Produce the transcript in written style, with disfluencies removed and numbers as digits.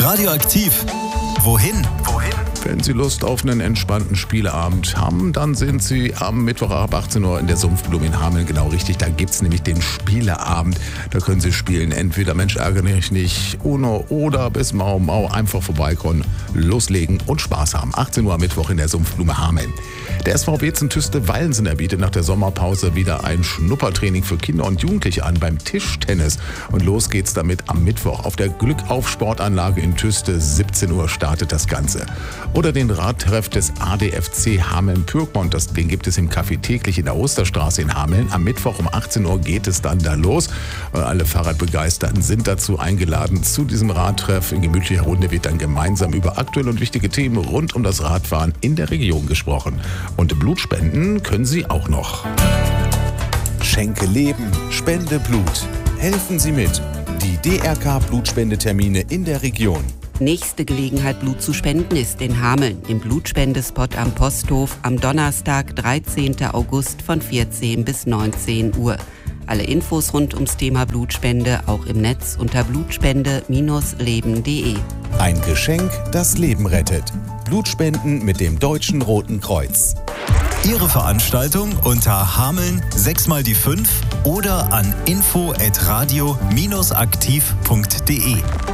Radioaktiv. Wohin? Wenn Sie Lust auf einen entspannten Spieleabend haben, dann sind Sie am Mittwoch ab 18 Uhr in der Sumpfblume in Hameln genau richtig. Da gibt's nämlich den Spieleabend. Da können Sie spielen, entweder Mensch ärgere dich nicht, Uno oder bis Mau Mau. Einfach vorbeikommen, loslegen und Spaß haben. 18 Uhr am Mittwoch in der Sumpfblume Hameln. Der SV Beetzen Tüste-Wallensen bietet nach der Sommerpause wieder ein Schnuppertraining für Kinder und Jugendliche an beim Tischtennis. Und los geht's damit am Mittwoch auf der Glückauf-Sportanlage in Tüste. 17 Uhr startet das Ganze. Oder den Radtreff des ADFC Hameln-Pyrmont. Den gibt es im Café Täglich in der Osterstraße in Hameln. Am Mittwoch um 18 Uhr geht es dann da los. Alle Fahrradbegeisterten sind dazu eingeladen zu diesem Radtreff. In gemütlicher Runde wird dann gemeinsam über aktuelle und wichtige Themen rund um das Radfahren in der Region gesprochen. Und Blutspenden können Sie auch noch. Schenke Leben, spende Blut. Helfen Sie mit. Die DRK-Blutspendetermine in der Region. Nächste Gelegenheit, Blut zu spenden, ist in Hameln im Blutspendespot am Posthof am Donnerstag, 13. August von 14 bis 19 Uhr. Alle Infos rund ums Thema Blutspende auch im Netz unter blutspende-leben.de. Ein Geschenk, das Leben rettet. Blutspenden mit dem Deutschen Roten Kreuz. Ihre Veranstaltung unter Hameln 6x5 oder an info@radio-aktiv.de.